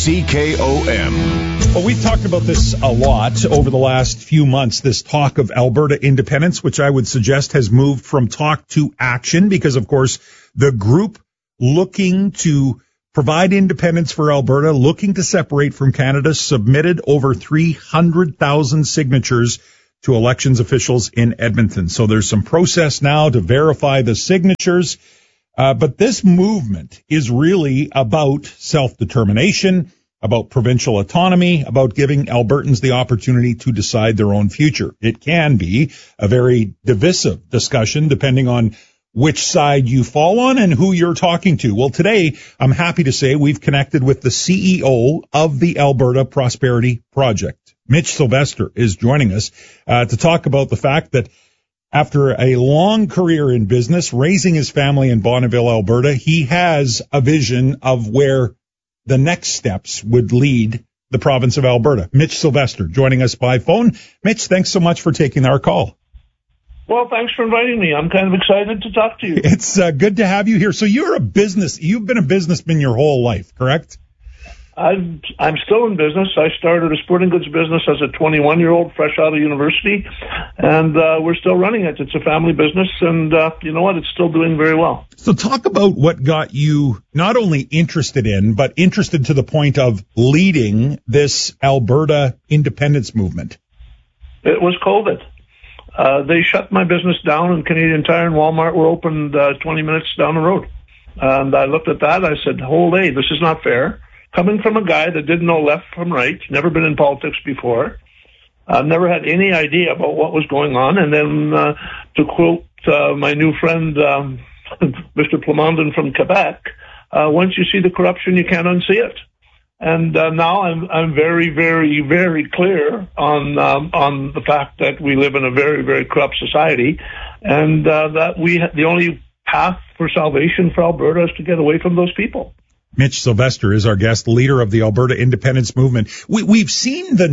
CKOM. Well, we've talked about this a lot over the last few months, this talk of Alberta independence, which I would suggest has moved from talk to action because, of course, the group looking to provide independence for Alberta, looking to separate from Canada, submitted over 300,000 signatures to elections officials in Edmonton. So there's some process now to verify the signatures. But this movement is really about self-determination, about provincial autonomy, about giving Albertans the opportunity to decide their own future. It can be a very divisive discussion depending on which side you fall on and who you're talking to. Well, today, I'm happy to say we've connected with the CEO of the Alberta Prosperity Project. Mitch Sylvester is joining us to talk about the fact that after a long career in business, raising his family in Bonneville, Alberta, he has a vision of where the next steps would lead the province of Alberta. Mitch Sylvester joining us by phone. Mitch, thanks so much for taking our call. Well, thanks for inviting me. I'm kind of excited to talk to you. It's good to have you here. So you've been a businessman your whole life, correct? I'm still in business. I started a sporting goods business as a 21-year-old fresh out of university, and we're still running it. It's a family business, and you know what? It's still doing very well. So talk about what got you not only interested in, but interested to the point of leading this Alberta independence movement. It was COVID. They shut my business down, and Canadian Tire and Walmart were opened 20 minutes down the road. And I looked at that. I said, "Hey, this is not fair." Coming from a guy that didn't know left from right, never been in politics before, never had any idea about what was going on. And then, to quote my new friend, Mr. Plamondon from Quebec, once you see the corruption, you can't unsee it. And now I'm very, very, very clear on the fact that we live in a very, very corrupt society, and that the only path for salvation for Alberta is to get away from those people. Mitch Sylvester is our guest, leader of the Alberta independence movement. We've seen the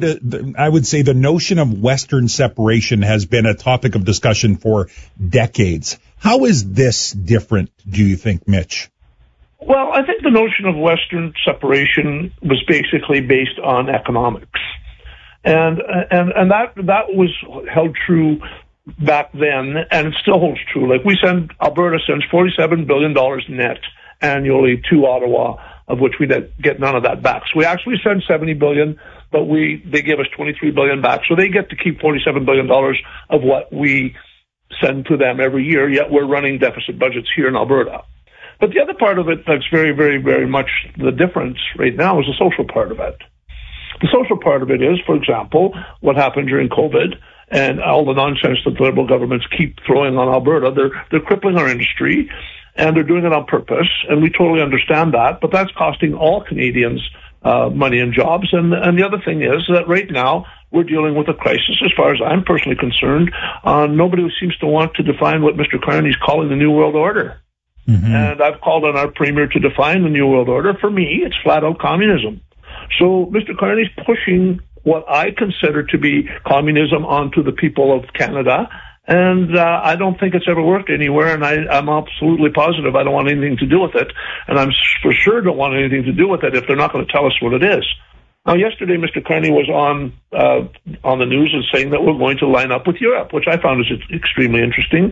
notion of Western separation has been a topic of discussion for decades. How is this different, do you think, Mitch? Well, I think the notion of Western separation was basically based on economics. And that was held true back then, and it still holds true. Like Alberta sends $47 billion net annually to Ottawa, of which we get none of that back. So we actually send $70 billion, but they give us $23 billion back. So they get to keep $47 billion of what we send to them every year, yet we're running deficit budgets here in Alberta. But the other part of it that's very, very, very much the difference right now is the social part of it. The social part of it is, for example, what happened during COVID and all the nonsense that the Liberal governments keep throwing on Alberta. They're crippling our industry, and they're doing it on purpose, and we totally understand that, but that's costing all Canadians money and jobs. And the other thing is that right now we're dealing with a crisis, as far as I'm personally concerned. Nobody seems to want to define what Mr. Carney's calling the New World Order. Mm-hmm. And I've called on our Premier to define the New World Order. For me, it's flat-out communism. So Mr. Carney's pushing what I consider to be communism onto the people of Canada, and I don't think it's ever worked anywhere, and I'm absolutely positive I don't want anything to do with it, and I'm for sure don't want anything to do with it if they're not going to tell us what it is. Now, yesterday, Mr. Carney was on the news and saying that we're going to line up with Europe, which I found is extremely interesting,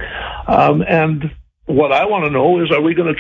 and what I want to know is, are we going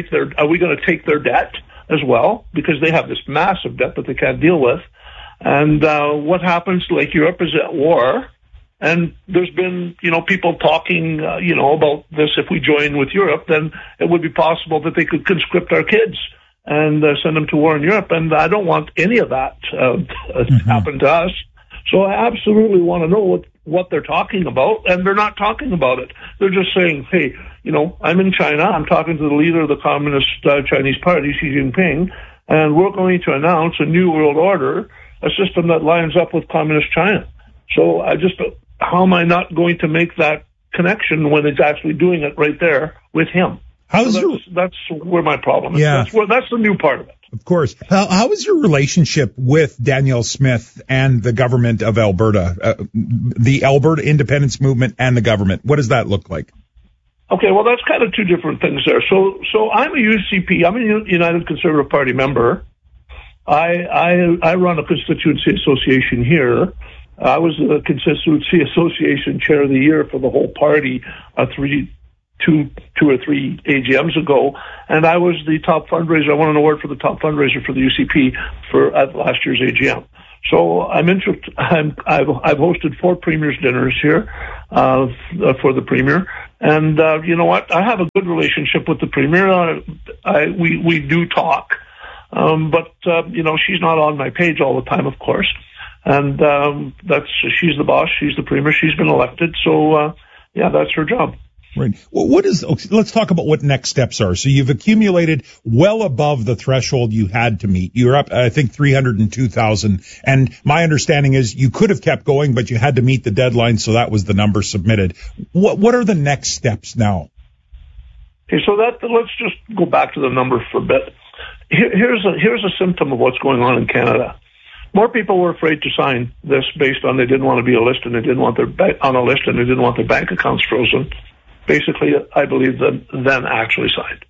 to take their debt as well? Because they have this massive debt that they can't deal with. And what happens, like Europe is at war, and there's been, people talking, about this. If we join with Europe, then it would be possible that they could conscript our kids and send them to war in Europe. And I don't want any of that to happen to us. So I absolutely want to know what they're talking about, and they're not talking about it. They're just saying, hey, I'm in China, I'm talking to the leader of the Communist Chinese Party, Xi Jinping, and we're going to announce a new world order, a system that lines up with Communist China. So how am I not going to make that connection when it's actually doing it right there with him? That's where my problem is. Yeah. That's the new part of it. Of course. How is your relationship with Danielle Smith and the government of Alberta, the Alberta Independence Movement and the government? What does that look like? Okay, well, that's kind of two different things there. So I'm a UCP. I'm a United Conservative Party member. I run a constituency association here. I was the constituency association chair of the year for the whole party two or three AGMs ago, and I was the top fundraiser. I won an award for the top fundraiser for the UCP at last year's AGM. So I'm interested. I've hosted 4 premiers dinners here for the premier, and you know what? I have a good relationship with the premier. We do talk, but you know, she's not on my page all the time, of course. And she's the boss. She's the premier. She's been elected. So yeah, that's her job. Right. Well, let's talk about what next steps are. So you've accumulated well above the threshold you had to meet. You're up, I think, 302,000. And my understanding is you could have kept going, but you had to meet the deadline, so that was the number submitted. What are the next steps now? Okay, so let's just go back to the number for a bit. Here's a symptom of what's going on in Canada. More people were afraid to sign this based on they didn't want to be a list and they didn't want on a list and they didn't want their bank accounts frozen. Basically, I believe then actually signed.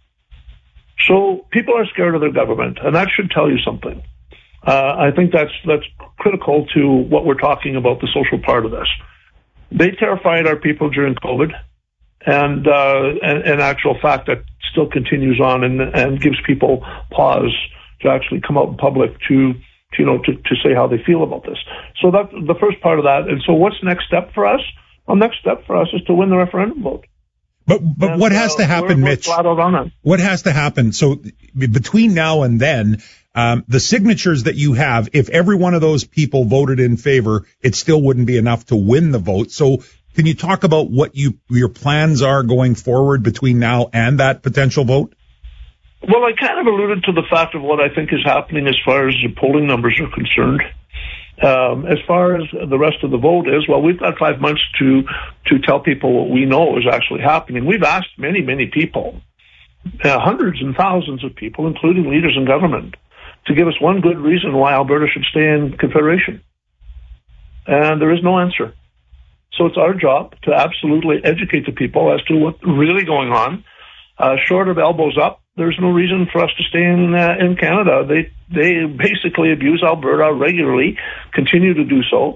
So people are scared of their government, and that should tell you something. I think that's critical to what we're talking about, the social part of this. They terrified our people during COVID, and in actual fact, that still continues on and gives people pause to actually come out in public to say how they feel about this. So that's the first part of that. And so what's next step for us? Well, next step for us is to win the referendum vote. But what has to happen, Mitch? What has to happen? So between now and then, the signatures that you have, if every one of those people voted in favor, it still wouldn't be enough to win the vote. So can you talk about what your plans are going forward between now and that potential vote? Well, I kind of alluded to the fact of what I think is happening as far as the polling numbers are concerned. As far as the rest of the vote is, well, we've got 5 months to tell people what we know is actually happening. We've asked many, many people, hundreds and thousands of people, including leaders in government, to give us one good reason why Alberta should stay in Confederation. And there is no answer. So it's our job to absolutely educate the people as to what's really going on. Short of elbows up, there's no reason for us to stay in Canada. They basically abuse Alberta regularly, continue to do so.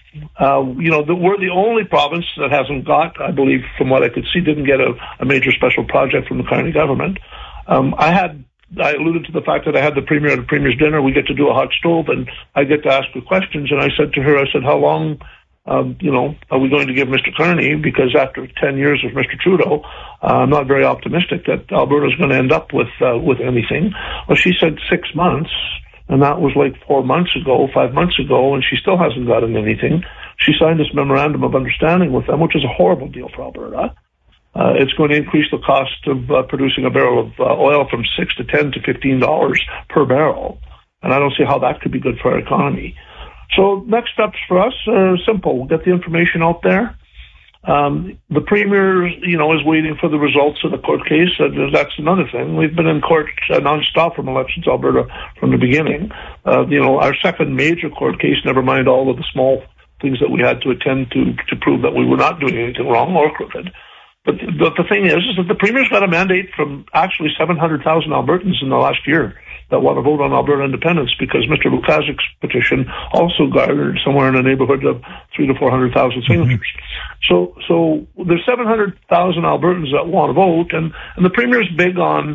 We're the only province that hasn't got, I believe, from what I could see, didn't get a major special project from the Carney government. I alluded to the fact that I had the premier at a premier's dinner. We get to do a hot stove, and I get to ask her questions. And I said to her, how long, are we going to give Mr. Carney? Because after 10 years of Mr. Trudeau, I'm not very optimistic that Alberta is going to end up with anything. Well, she said 6 months, and that was like 5 months ago, and she still hasn't gotten anything. She signed this memorandum of understanding with them, which is a horrible deal for Alberta. It's going to increase the cost of producing a barrel of oil from $6 to $10 to $15 per barrel, and I don't see how that could be good for our economy. So next steps for us are simple. We'll get the information out there. The premier, is waiting for the results of the court case. That's another thing. We've been in court nonstop from Elections Alberta from the beginning. Our second major court case, never mind all of the small things that we had to attend to prove that we were not doing anything wrong or crooked. But the thing is that the premier's got a mandate from actually 700,000 Albertans in the last year that want to vote on Alberta independence, because Mr. Lukaszyk's petition also garnered somewhere in the neighborhood of 300,000 to 400,000 signatures. Mm-hmm. So there's 700,000 Albertans that want to vote, and the premier's big on,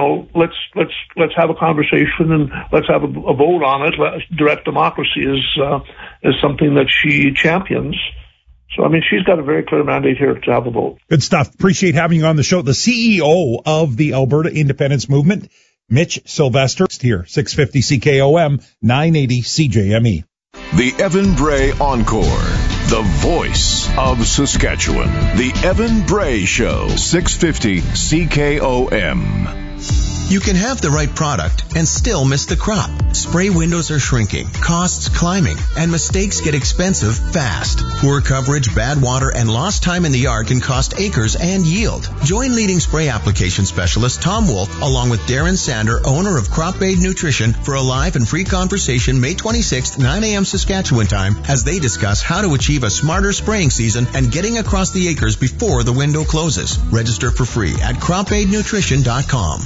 let's have a conversation and let's have a vote on it. Direct democracy is something that she champions. So, she's got a very clear mandate here to have a vote. Good stuff. Appreciate having you on the show. The CEO of the Alberta Independence Movement, Mitch Sylvester, here, 650 CKOM, 980 CJME. The Evan Bray Encore, the voice of Saskatchewan. The Evan Bray Show, 650 CKOM. You can have the right product and still miss the crop. Spray windows are shrinking, costs climbing, and mistakes get expensive fast. Poor coverage, bad water, and lost time in the yard can cost acres and yield. Join leading spray application specialist Tom Wolf along with Darren Sander, owner of Crop Aid Nutrition, for a live and free conversation May 26th, 9 a.m. Saskatchewan time, as they discuss how to achieve a smarter spraying season and getting across the acres before the window closes. Register for free at cropaidnutrition.com.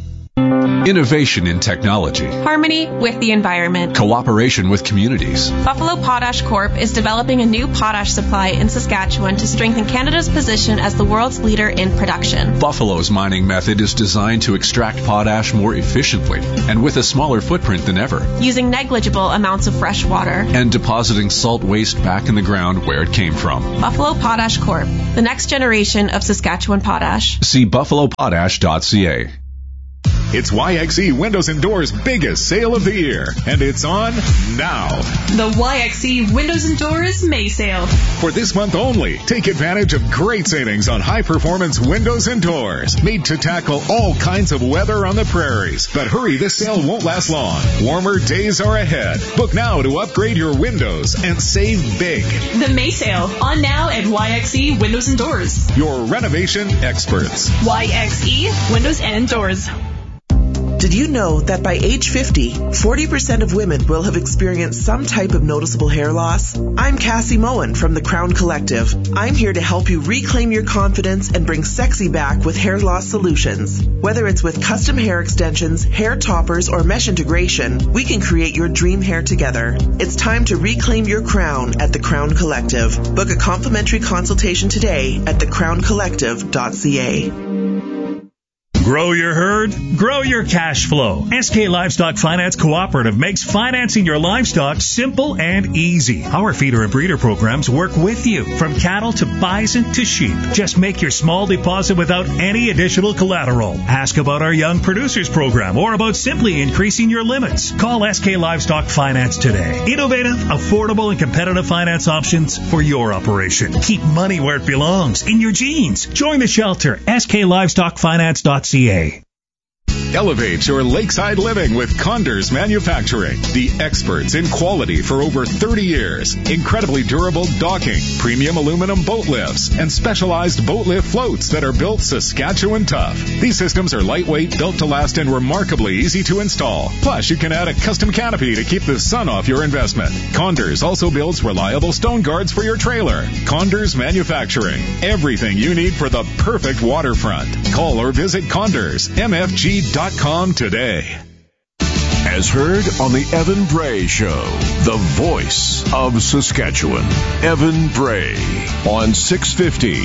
Innovation in technology. Harmony with the environment. Cooperation with communities. Buffalo Potash Corp. is developing a new potash supply in Saskatchewan to strengthen Canada's position as the world's leader in production. Buffalo's mining method is designed to extract potash more efficiently and with a smaller footprint than ever. Using negligible amounts of fresh water. And depositing salt waste back in the ground where it came from. Buffalo Potash Corp. The next generation of Saskatchewan potash. See buffalopotash.ca. It's YXE Windows and Doors' biggest sale of the year, and it's on now. The YXE Windows and Doors May Sale. For this month only, take advantage of great savings on high-performance windows and doors, made to tackle all kinds of weather on the prairies. But hurry, this sale won't last long. Warmer days are ahead. Book now to upgrade your windows and save big. The May Sale, on now at YXE Windows and Doors. Your renovation experts. YXE Windows and Doors. Did you know that by age 50, 40% of women will have experienced some type of noticeable hair loss? I'm Cassie Moen from the Crown Collective. I'm here to help you reclaim your confidence and bring sexy back with hair loss solutions. Whether it's with custom hair extensions, hair toppers, or mesh integration, we can create your dream hair together. It's time to reclaim your crown at the Crown Collective. Book a complimentary consultation today at thecrowncollective.ca. Grow your herd, grow your cash flow. SK Livestock Finance Cooperative makes financing your livestock simple and easy. Our feeder and breeder programs work with you, from cattle to bison to sheep. Just make your small deposit without any additional collateral. Ask about our Young Producers Program or about simply increasing your limits. Call SK Livestock Finance today. Innovative, affordable, and competitive finance options for your operation. Keep money where it belongs, in your jeans. Join the shelter. SKLivestockFinance.ca. Elevate your lakeside living with Condors Manufacturing, the experts in quality for over 30 years. Incredibly durable docking, premium aluminum boat lifts, and specialized boat lift floats that are built Saskatchewan tough. These systems are lightweight, built to last, and remarkably easy to install. Plus, you can add a custom canopy to keep the sun off your investment. Condors also builds reliable stone guards for your trailer. Condors Manufacturing, everything you need for the perfect waterfront. Call or visit CondorsMFG.com today. As heard on the Evan Bray Show, the voice of Saskatchewan. Evan Bray on 650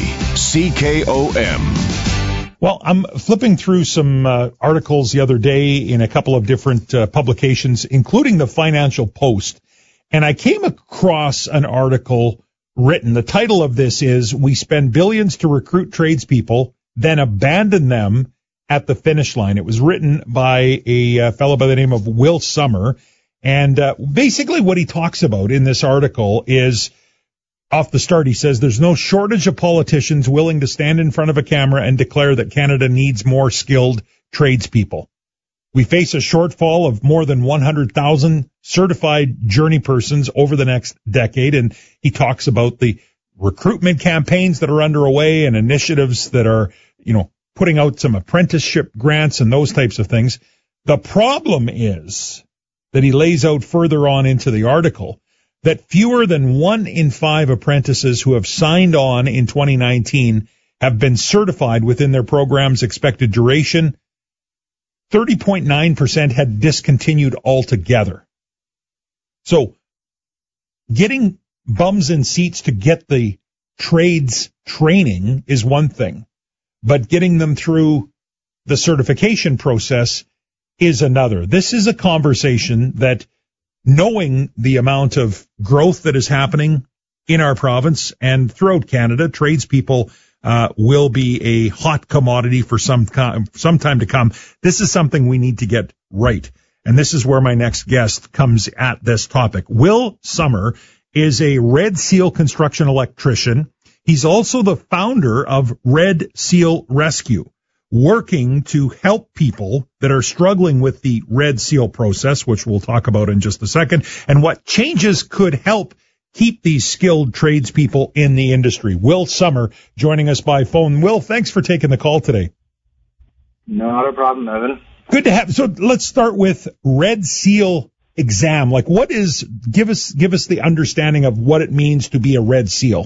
CKOM. Well, I'm flipping through some articles the other day in a couple of different publications, including the Financial Post, and I came across an article written. The title of this is, "We Spend Billions to Recruit Tradespeople, Then Abandon Them at the Finish Line." It was written by a fellow by the name of Will Summer. And basically what he talks about in this article is, off the start, he says there's no shortage of politicians willing to stand in front of a camera and declare that Canada needs more skilled tradespeople. We face a shortfall of more than 100,000 certified journey persons over the next decade. And he talks about the recruitment campaigns that are underway and initiatives that are, putting out some apprenticeship grants and those types of things. The problem is that he lays out further on into the article that fewer than 1 in 5 apprentices who have signed on in 2019 have been certified within their program's expected duration. 30.9% had discontinued altogether. So getting bums in seats to get the trades training is one thing, but getting them through the certification process is another. This is a conversation that, knowing the amount of growth that is happening in our province and throughout Canada, tradespeople will be a hot commodity for some time to come. This is something we need to get right. And this is where my next guest comes at this topic. Will Summer is a Red Seal construction electrician. He's also the founder of Red Seal Rescue, working to help people that are struggling with the Red Seal process, which we'll talk about in just a second, and what changes could help keep these skilled tradespeople in the industry. Will Sommer joining us by phone. Will, thanks for taking the call today. Not a problem, Evan. Good to have. So let's start with Red Seal exam. Like, what is, give us the understanding of what it means to be a Red Seal.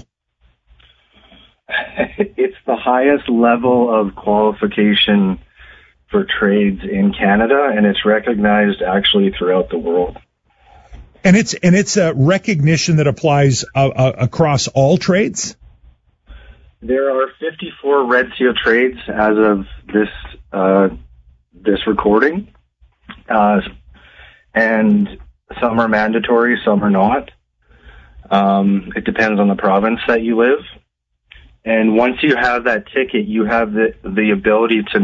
It's the highest level of qualification for trades in Canada, and it's recognized actually throughout the world. And it's a recognition that applies across all trades? There are 54 Red Seal trades as of this recording, and some are mandatory, some are not. It depends on the province that you live. And once you have that ticket, you have the ability to